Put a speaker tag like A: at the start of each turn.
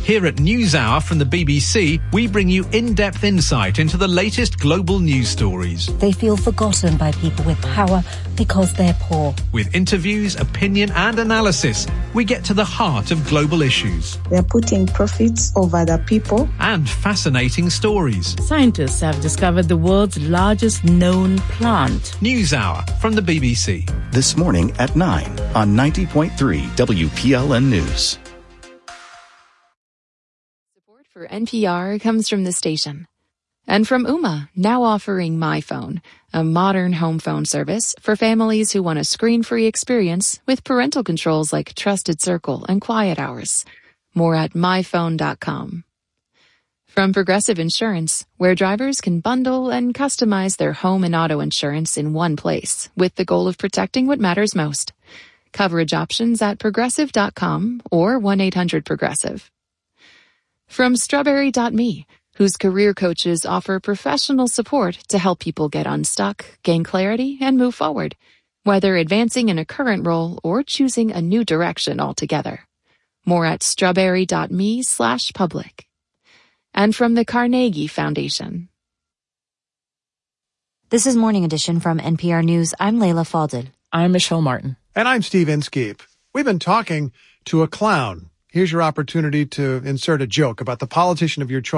A: Here at NewsHour from the BBC, we bring you in-depth insight into the latest global news stories.
B: They feel forgotten by people with power because they're poor.
A: With interviews, opinion and analysis, we get to the heart of global issues.
C: They're putting profits over the people.
A: And fascinating stories.
D: Scientists have discovered the world's largest known plant.
A: NewsHour from the BBC.
E: This morning at 9 on 90.3 WPLN News.
F: For NPR comes from the station. And from Ooma, now offering My Phone, a modern home phone service for families who want a screen-free experience with parental controls like Trusted Circle and Quiet Hours. More at myphone.com. From Progressive Insurance, where drivers can bundle and customize their home and auto insurance in one place with the goal of protecting what matters most. Coverage options at progressive.com or 1-800-PROGRESSIVE. From Strawberry.me, whose career coaches offer professional support to help people get unstuck, gain clarity, and move forward, whether advancing in a current role or choosing a new direction altogether. More at strawberry.me/public. And from the Carnegie Foundation.
G: This is Morning Edition from NPR News. I'm Layla Fadel.
H: I'm Michelle Martin.
I: And I'm Steve Inskeep. We've been talking to a clown. Here's your opportunity to insert a joke about the politician of your choice.